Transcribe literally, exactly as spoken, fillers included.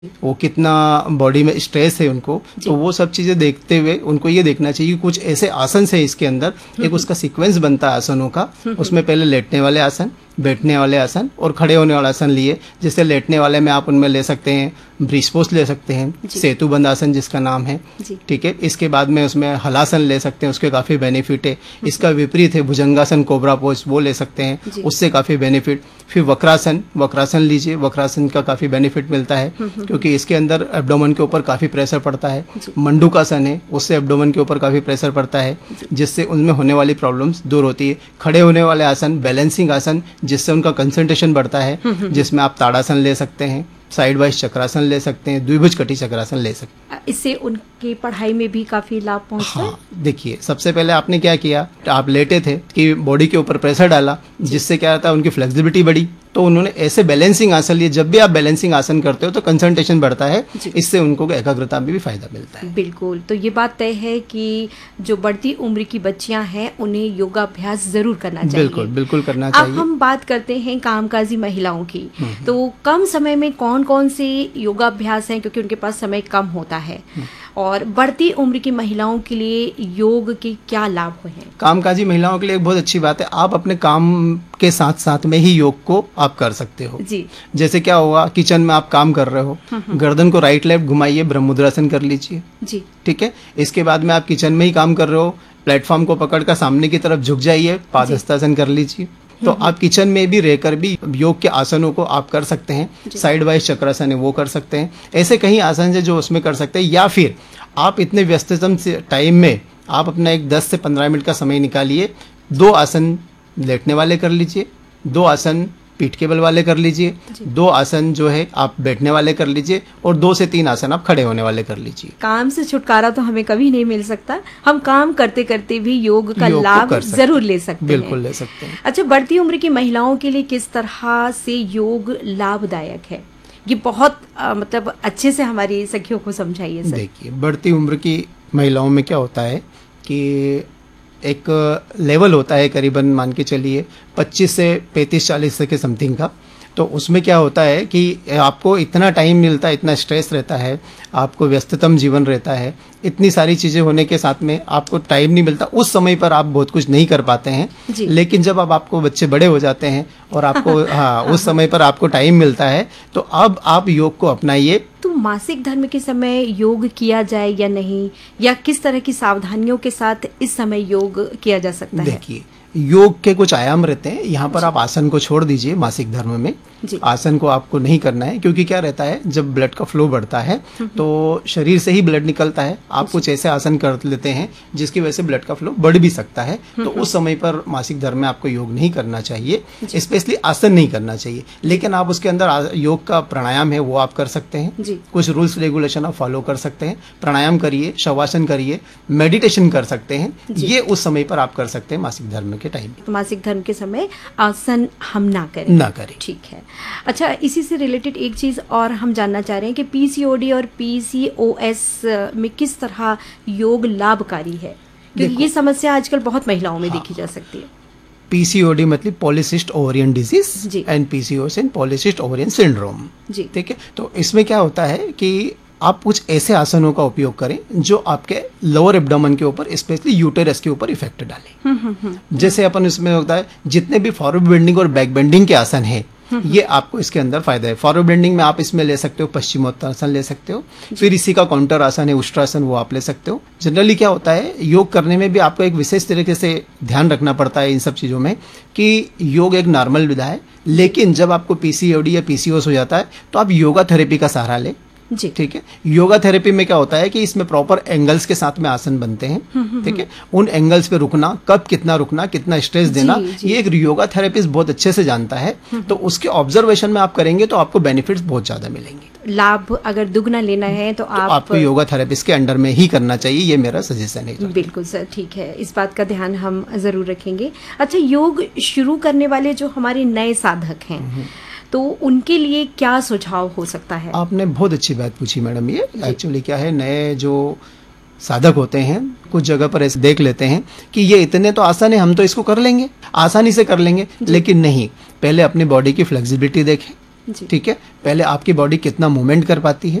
वो कितना बॉडी में स्ट्रेस है उनको, तो वो सब चीजें देखते हुए उनको ये देखना चाहिए कि कुछ ऐसे आसन है इसके अंदर, एक उसका सीक्वेंस बनता है आसनों का। उसमें पहले लेटने वाले आसन, बैठने वाले आसन और खड़े होने वाला आसन लिए। जैसे लेटने वाले में आप उनमें ले सकते हैं ब्रीच पोस्ट ले सकते हैं, सेतु बंद आसन जिसका नाम है, ठीक है। इसके बाद में उसमें हलासन ले सकते हैं, उसके काफी बेनिफिट है। इसका विपरीत है भुजंगासन, कोबरा पोज, वो ले सकते हैं, उससे काफी बेनिफिट। फिर वक्रासन, वक्रासन लीजिए, वक्रासन का काफी बेनिफिट मिलता है क्योंकि इसके अंदर एब्डोमेन के ऊपर काफी प्रेशर पड़ता है। मंडूकासन है, उससे एब्डोमेन के ऊपर काफी प्रेशर पड़ता है, जिससे उनमें होने वाली प्रॉब्लम्स दूर होती है। खड़े होने वाले आसन, बैलेंसिंग आसन, जिससे उनका कंसंट्रेशन बढ़ता है, जिसमें आप ताड़ासन ले सकते हैं, साइड वाइज चक्रासन ले सकते हैं, द्विभुज कटी चक्रासन ले सकते हैं। इससे उनकी पढ़ाई में भी काफी लाभ पहुंचता है। हाँ, देखिए सबसे पहले आपने क्या किया, आप लेटे थे कि बॉडी के ऊपर प्रेशर डाला, जिससे क्या होता है उनकी फ्लेक्सिबिलिटी बढ़ी, तो उन्होंने ऐसे बैलेंसिंग आसन लिए। जब भी आप बैलेंसिंग आसन करते हो तो कंसंट्रेशन बढ़ता है, इससे उनको एकाग्रता में भी फायदा मिलता है। बिल्कुल, तो ये बात तय है कि जो बढ़ती उम्र की बच्चियां हैं उन्हें योगाभ्यास जरूर करना चाहिए। बिल्कुल बिल्कुल करना चाहिए। अब हम बात करते हैं कामकाजी महिलाओं की, तो कम समय में कौन कौन से योगाभ्यास हैं, क्योंकि उनके पास समय कम होता है, और बढ़ती उम्र की महिलाओं के लिए योग के क्या लाभ हैं? कामकाजी महिलाओं के लिए एक बहुत अच्छी बात है, आप अपने काम के साथ साथ में ही योग को आप कर सकते हो जी। जैसे क्या हुआ, किचन में आप काम कर रहे हो, गर्दन को राइट लेफ्ट घुमाइए, ब्रह्म मुद्रासन कर लीजिए जी, ठीक है। इसके बाद में आप किचन में ही काम कर रहे हो, प्लेटफॉर्म को पकड़कर सामने की तरफ झुक जाइए, पादहस्तासन कर लीजिए। तो आप किचन में भी रहकर भी योग के आसनों को आप कर सकते हैं। साइड वाइज चक्रासन है वो कर सकते हैं। ऐसे कई आसन है जो उसमें कर सकते हैं। या फिर आप इतने व्यस्ततम से टाइम में आप अपना एक दस से पंद्रह मिनट का समय निकालिए, दो आसन लेटने वाले कर लीजिए, दो आसन पीठ के बल वाले कर लीजिए, दो आसन जो है आप बैठने वाले कर लीजिए, और दो से तीन आसन आप खड़े होने वाले कर लीजिए। काम से छुटकारा तो हमें कभी नहीं मिल सकता, हम काम करते करते भी योग का योग लाभ जरूर ले सकते हैं। बिल्कुल ले सकते हैं। अच्छा, बढ़ती उम्र की महिलाओं के लिए किस तरह से योग लाभदायक है, ये बहुत आ, मतलब अच्छे से हमारी सखियों को समझाइए सर। देखिए, बढ़ती उम्र की महिलाओं में क्या होता है कि एक लेवल होता है करीबन मान के चलिए पच्चीस से पैंतीस चालीस के समथिंग का। तो उसमें क्या होता है कि आपको इतना टाइम मिलता है, इतना स्ट्रेस रहता है, आपको व्यस्ततम जीवन रहता है, इतनी सारी चीज़ें होने के साथ में आपको टाइम नहीं मिलता। उस समय पर आप बहुत कुछ नहीं कर पाते हैं, लेकिन जब अब आपको बच्चे बड़े हो जाते हैं और आपको हाँ उस समय पर आपको टाइम मिलता है, तो अब आप योग को अपनाइए। तो मासिक धर्म के समय योग किया जाए या नहीं, या किस तरह की सावधानियों के साथ इस समय योग किया जा सकता है? देखिए, योग के कुछ आयाम रहते हैं। यहाँ पर आप आसन को छोड़ दीजिए। मासिक धर्म में आसन को आपको नहीं करना है, क्योंकि क्या रहता है, जब ब्लड का फ्लो बढ़ता है तो शरीर से ही ब्लड निकलता है। आप कुछ ऐसे आसन कर लेते हैं जिसकी वजह से ब्लड का फ्लो बढ़ भी सकता है, तो उस समय पर मासिक धर्म में आपको योग नहीं करना चाहिए, स्पेशली आसन नहीं करना चाहिए। लेकिन आप उसके अंदर योग का प्राणायाम है वो आप कर सकते हैं, कुछ रूल्स रेगुलेशन आप फॉलो कर सकते हैं। प्राणायाम करिए, शवासन करिए, मेडिटेशन कर सकते हैं, ये उस समय पर आप कर सकते हैं मासिक धर्म के टाइम। तो मासिक धर्म के समय आसन हम ना करें, ना करें, ठीक है। अच्छा, इसी से रिलेटेड एक चीज और हम जानना चाह रहे हैं कि पीसीओडी और पीसीओएस में किस तरह योग लाभकारी है, क्योंकि ये समस्या आजकल बहुत महिलाओं में हाँ, देखी जा सकती है। पीसीओडी मतलब पॉलीसिस्ट ovarian disease, and PCOS पॉलीसिस्ट ovarian syndrome, ठीक है। तो इसमें क्या होता है कि आप कुछ ऐसे आसनों का उपयोग करें जो आपके लोअर एब्डोमेन के ऊपर, स्पेशली यूटेरस के ऊपर इफेक्ट डालें। जैसे अपन इसमें होता है जितने भी फॉरवर्ड बेंडिंग और बैक बेंडिंग के आसन है, ये आपको इसके अंदर फायदा है। फॉरवर्ड बेंडिंग में आप इसमें ले सकते हो पश्चिमोत्तानासन ले सकते हो, फिर इसी का काउंटर आसन है उष्ट्रासन, वो आप ले सकते हो। जनरली क्या होता है, योग करने में भी आपको एक विशेष तरीके से ध्यान रखना पड़ता है इन सब चीजों में कि योग एक नॉर्मल विधा है, लेकिन जब आपको पीसीओडी या पीसीओएस हो जाता है तो आप योगा थेरेपी का सहारा ले, ठीक है। योगा थेरेपी में क्या होता है कि इसमें प्रॉपर एंगल्स के साथ में आसन बनते हैं, ठीक है। उन एंगल्स पे रुकना, कब कितना रुकना, कितना स्ट्रेस देना, जी, जी. ये एक योगा थेरेपिस्ट बहुत अच्छे से जानता है। तो उसके ऑब्जर्वेशन में आप करेंगे तो आपको बेनिफिट्स बहुत ज्यादा मिलेंगे। लाभ अगर दुगना लेना है तो, तो आप आपको योगा थेरेपिस्ट के अंडर में ही करना चाहिए, ये मेरा सजेशन है। बिल्कुल सर, ठीक है, इस बात का ध्यान हम जरूर रखेंगे। अच्छा, योग शुरू करने वाले जो हमारे नए साधक हैं, तो उनके लिए क्या सुझाव हो सकता है? आपने बहुत अच्छी बात पूछी मैडम। ये एक्चुअली क्या है, नए जो साधक होते हैं कुछ जगह पर ऐसे देख लेते हैं कि ये इतने तो आसान है, हम तो इसको कर लेंगे, आसानी से कर लेंगे, लेकिन नहीं, पहले अपनी बॉडी की फ्लेक्सिबिलिटी देखें, ठीक है, पहले आपकी बॉडी कितना मूवमेंट कर पाती है,